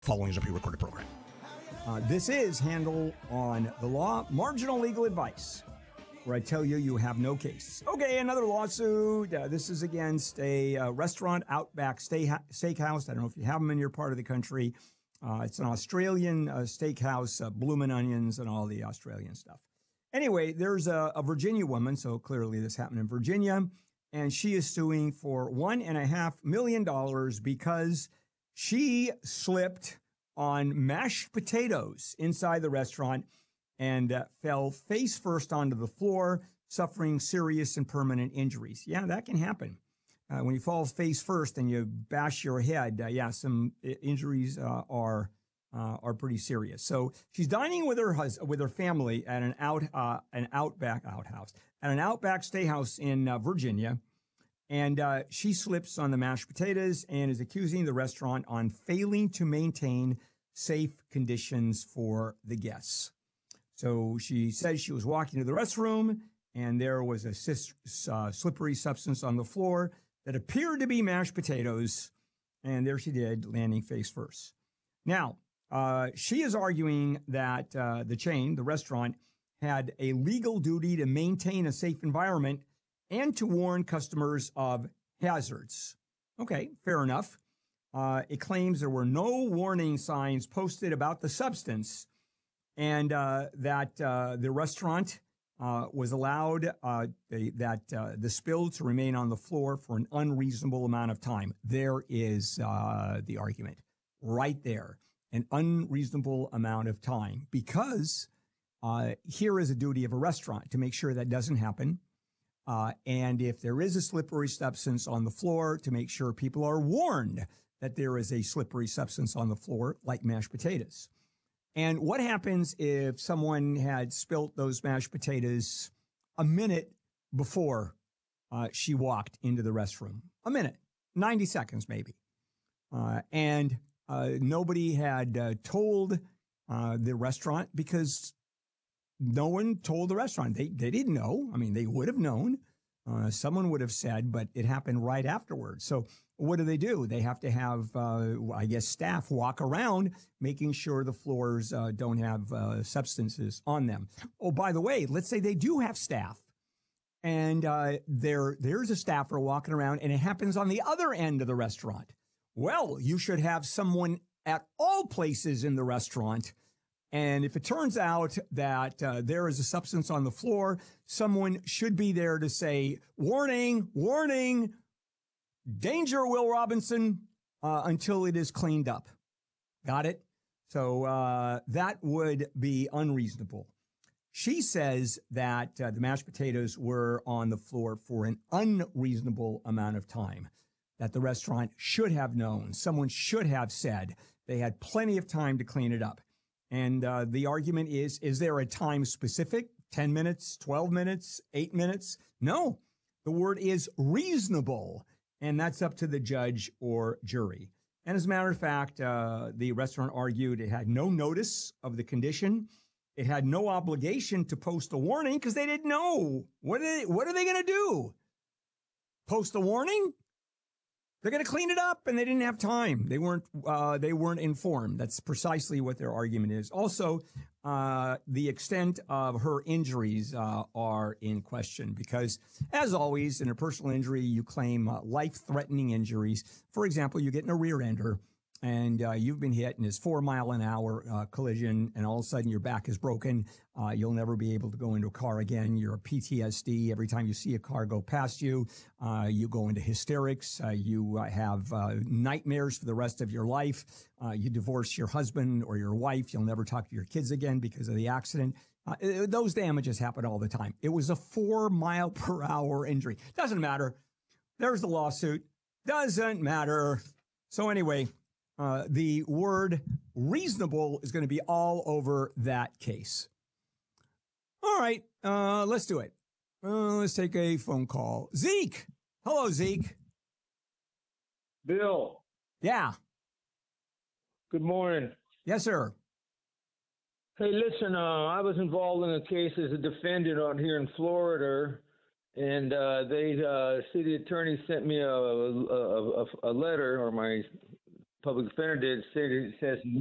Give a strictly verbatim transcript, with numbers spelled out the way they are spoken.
Following is a pre-recorded program. Uh, this is Handel on the Law, marginal legal advice, where I tell you you have no case. Okay, another lawsuit. Uh, this is against a uh, restaurant, Outback Steakhouse. I don't know if you have them in your part of the country. Uh, it's an Australian uh, steakhouse, uh, bloomin' onions and all the Australian stuff. Anyway, there's a, a Virginia woman, so clearly this happened in Virginia, and she is suing for one and a half million dollars because she slipped on mashed potatoes inside the restaurant and uh, fell face first onto the floor, suffering serious and permanent injuries. Yeah, that can happen. Uh, when you fall face first and you bash your head, uh, yeah, some injuries uh, are uh, are pretty serious. So she's dining with her hus- with her family at an out uh, an Outback outhouse at an Outback Steakhouse in uh, Virginia. And uh, she slips on the mashed potatoes and is accusing the restaurant on failing to maintain safe conditions for the guests. So she says she was walking to the restroom and there was a sis- uh, slippery substance on the floor that appeared to be mashed potatoes. And there she did, landing face first. Now, uh, she is arguing that uh, the chain, the restaurant, had a legal duty to maintain a safe environment and to warn customers of hazards. Okay, fair enough. Uh, it claims there were no warning signs posted about the substance and uh, that uh, the restaurant uh, was allowed uh, they, that uh, the spill to remain on the floor for an unreasonable amount of time. There is uh, the argument right there, an unreasonable amount of time, because uh, here is a duty of a restaurant to make sure that doesn't happen. Uh, and if there is a slippery substance on the floor, to make sure people are warned that there is a slippery substance on the floor, like mashed potatoes. And what happens if someone had spilt those mashed potatoes a minute before uh, she walked into the restroom? A minute, ninety seconds maybe. Uh, and uh, nobody had uh, told uh, the restaurant, because no one told the restaurant. They they didn't know. I mean, they would have known. Uh, someone would have said, but it happened right afterwards. So what do they do? They have to have, uh, I guess, staff walk around making sure the floors uh, don't have uh, substances on them. Oh, by the way, let's say they do have staff, and uh, there there's a staffer walking around, and it happens on the other end of the restaurant. Well, you should have someone at all places in the restaurant. And if it turns out that uh, there is a substance on the floor, someone should be there to say, warning, warning, danger, Will Robinson, uh, until it is cleaned up. Got it? So uh, that would be unreasonable. She says that uh, the mashed potatoes were on the floor for an unreasonable amount of time, that the restaurant should have known. Someone should have said they had plenty of time to clean it up. And uh, the argument is, is there a time specific? ten minutes, twelve minutes, eight minutes? No, the word is reasonable. And that's up to the judge or jury. And as a matter of fact, uh, the restaurant argued it had no notice of the condition. It had no obligation to post a warning because they didn't know. What are they, what are they going to do? Post a warning? They're going to clean it up, and they didn't have time. They weren't, uh, they weren't informed. That's precisely what their argument is. Also, uh, the extent of her injuries, uh, are in question because, as always, in a personal injury, you claim uh, life-threatening injuries. For example, you get in a rear ender and uh, you've been hit in this four mile an hour uh, collision, and all of a sudden your back is broken. Uh, you'll never be able to go into a car again. You're a P T S D. Every time you see a car go past you, uh, you go into hysterics. Uh, you uh, have uh, nightmares for the rest of your life. Uh, you divorce your husband or your wife. You'll never talk to your kids again because of the accident. Uh, it, those damages happen all the time. It was a four mile per hour injury. Doesn't matter. There's the lawsuit. Doesn't matter. So anyway, Uh, the word reasonable is going to be all over that case. All right, uh, let's do it. Uh, let's take a phone call. Zeke. Hello, Zeke. Bill. Yeah. Good morning. Yes, sir. Hey, listen, uh, I was involved in a case as a defendant out here in Florida, and uh, they, uh, city attorney sent me a, a, a, a letter, or my public defender did, said it says